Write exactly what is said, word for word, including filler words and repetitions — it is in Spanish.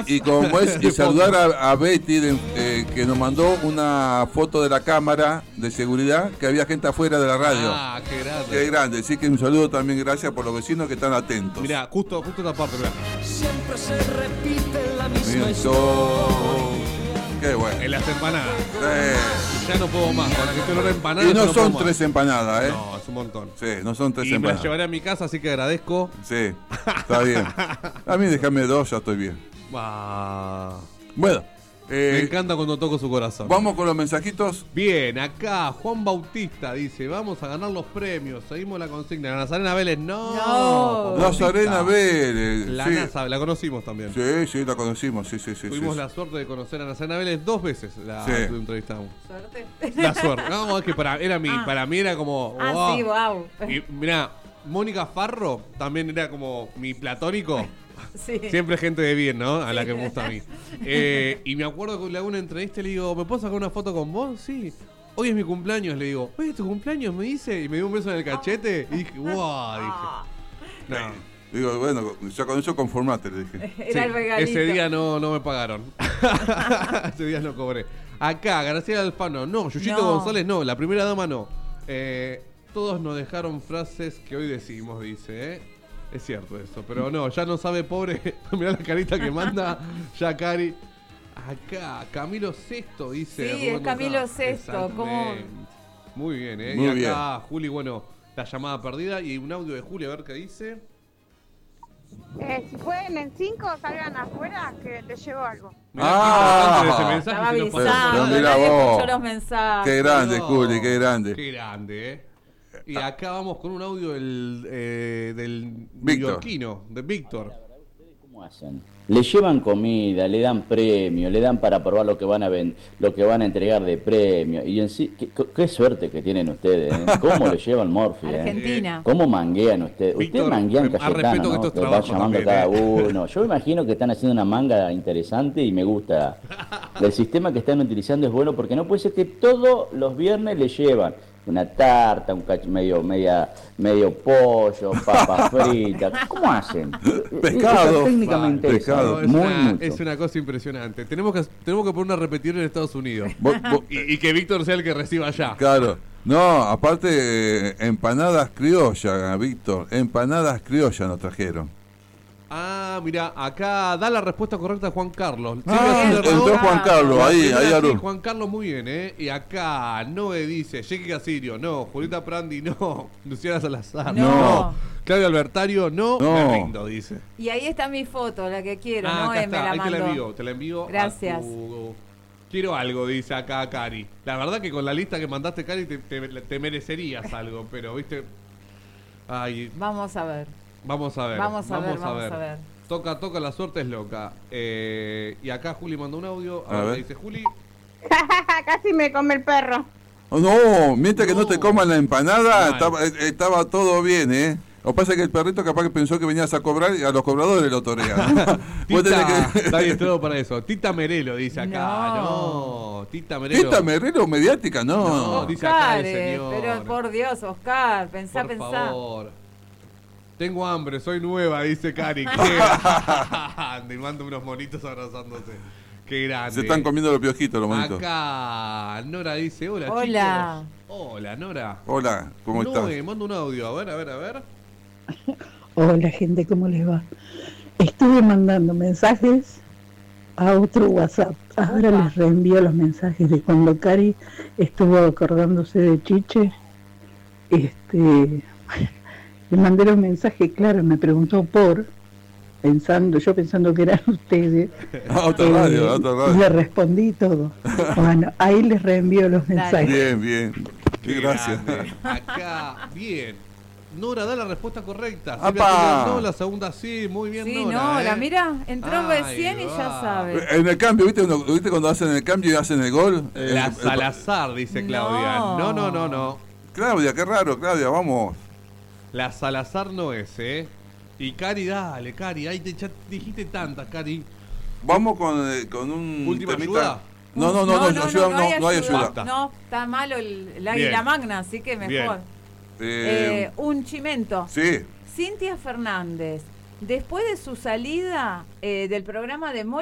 y como es, y saludar a, a Betty, de, eh, que nos mandó una foto de la cámara de seguridad, que había gente afuera de la radio. Ah, qué grande. Qué grande, así que un saludo también, gracias por los vecinos que están atentos. Mirá, justo, justo esta parte, mirá. Siempre se repite la misma historia. Qué bueno. En las empanadas. Eh. Ya no puedo más, con la que estoy en empanadas. Y no, no son tres empanadas, ¿eh? No, es un montón. Sí, no son tres y empanadas. Y me las llevaré a mi casa, así que agradezco. Sí, está bien. A mí déjame dos, ya estoy bien. Ah. Bueno. Eh, me encanta cuando toco su corazón. Vamos con los mensajitos. Bien, acá Juan Bautista dice, vamos a ganar los premios. Seguimos la consigna. Nazarena Vélez, no. No. Nazarena Vélez. La sí. NASA, la conocimos también. Sí, sí, la conocimos. Sí, sí, sí. Tuvimos sí, la sí. suerte de conocer a Nazarena Vélez dos veces. La sí. entrevistamos. ¿Suerte? La suerte. No, es que para, era mi, ah. para mí era como. Ah, wow. sí, wow. Y mirá, Mónica Farro también era como mi platónico. Sí. Siempre gente de bien, ¿no? A sí. la que me gusta a mí. Eh, y me acuerdo que le hago una entrevista y le digo, ¿me puedo sacar una foto con vos? Sí. Hoy es mi cumpleaños, le digo. ¿Hoy es tu cumpleaños? Me dice. Y me dio un beso en el cachete. Y dije, wow, dije. No. Digo, bueno, ya con eso conformate, le dije. Era sí, el regalito. Ese día no, no me pagaron. Ese día no cobré. Acá, Graciela Alfano. No, Yuyito no. González no. La primera dama no. Eh, todos nos dejaron frases que hoy decimos, dice, ¿eh? Es cierto eso, pero no, ya no sabe, pobre. Mirá la carita que manda ya Cari. Acá, Camilo Sesto dice. Sí, es Camilo Sesto. ¿Cómo? Muy bien, ¿eh? Muy y acá, bien. Juli, bueno, la llamada perdida y un audio de Juli, a ver qué dice. Eh, si pueden en cinco, salgan afuera, que te llevo algo. Mirá, Ah, qué importante ese mensaje. Estaba si nos Pero pasamos avisando, por mira nadie vos. escuchó los mensajes. Qué grande, No, Juli, qué grande. Qué grande, ¿eh? Y acá vamos con un audio del, eh, del Víctor. neoyorquino, de Víctor. ¿Cómo hacen? Le llevan comida, le dan premio, le dan para probar lo que van a ven, lo que van a entregar de premio. Y en sí, qué, qué suerte que tienen ustedes, ¿eh? ¿Cómo le llevan Morphy? ¿eh? Argentina. ¿Cómo manguean ustedes? Víctor, Ustedes manguean a respeto Cayetano, que ¿no? esto es Que va trabajo llamando también, a cada ¿eh? uno. Yo me imagino que están haciendo una manga interesante y me gusta. El sistema que están utilizando es bueno porque no puede ser que todos los viernes le llevan una tarta, un cacho, medio, media, medio pollo, papa frita. ¿Cómo hacen? Pescado. Eso técnicamente Vale, eso, pescado. Es muy una, mucho. es una cosa impresionante. Tenemos que, tenemos que poner una repetidora en Estados Unidos. Vos- vos- Y, y que Víctor sea el que reciba allá. Claro. No, aparte, eh, empanadas criollas, Víctor. Empanadas criollas nos trajeron. Ah, mira, acá da la respuesta correcta Juan Carlos. Ah, Silvia Silverman. entró Juan Carlos, La ahí, primera ahí, sí, Aru. Juan Carlos muy bien, ¿eh? Y acá Noé dice, Jessica Casirio, no. Julieta Prandi, no. Luciana Salazar, No. no. Claudio Albertario, no. No. Me rindo, dice. Y ahí está mi foto, la que quiero, Ah, ¿no? acá Eh, me está, la ahí te la mandó. envío, te la envío. a Gracias. tu- Quiero algo, dice acá Cari. La verdad que con la lista que mandaste, Cari, te, te- te merecerías algo, pero, viste... Ay, Vamos a ver. vamos a ver. Vamos a ver, vamos a ver. Toca, toca, la suerte es loca. Eh, y acá Juli mandó un audio. A, A ver, ver. qué dice Juli. Casi me come el perro. Oh, no, mientras que no No. te coman la empanada, Mal. estaba, eh, estaba todo bien, ¿eh? Lo que pasa es que el perrito capaz que pensó que venías a cobrar y a los cobradores lo torean. Vos tenés Tita, que... está bien todo para eso. Tita Merelo dice acá. No. No, Tita Merelo. ¿Tita Merero mediática? No. No, dice acá el Oscar, eh, señor. pero por Dios, Oscar, pensá, Por pensá. favor. Tengo hambre, soy nueva, dice Cari. Qué grande. Y manda unos monitos abrazándose. Qué grande. Se están comiendo los piojitos los monitos. Acá Nora dice, hola, Hola. chicos. Hola, Nora. Hola, ¿cómo no, estás? eh, manda un audio, a ver, a ver, a ver. Hola gente, ¿cómo les va? Estuve mandando mensajes a otro WhatsApp. Ahora Opa. les reenvío los mensajes de cuando Cari estuvo acordándose de Chiche. Este, le mandé los mensajes, claro, me preguntó por, pensando, yo pensando que eran ustedes. A otra Eh, radio, a otra y radio. le respondí todo. Bueno, ahí les reenvío los mensajes. Bien, bien. Qué Qué gracias. grande. Acá, bien. Nora da la respuesta correcta. ¡Apa! Silvia Silvia, no, la segunda sí, muy bien, Sí, Nora. Nora, ¿eh? mira, entró Ahí recién y ya va. sabe. En el cambio, ¿viste cuando, ¿viste cuando hacen el cambio y hacen el gol? La El- el- Salazar, dice Claudia. No. No, no, no, no. Claudia, qué raro, Claudia, vamos. La Salazar no es, ¿eh? Y Cari, dale, Cari. Ahí te, ya dijiste tantas, Cari. Vamos con, eh, con un ¿Última temita. ayuda? No, no, no, no, no, ayuda, no, no hay ayuda. No, está malo el, el águila Bien. magna, así que mejor. Bien. Eh, Eh, un chimento. sí. Cintia Fernández, después de su salida eh, del programa de Mori,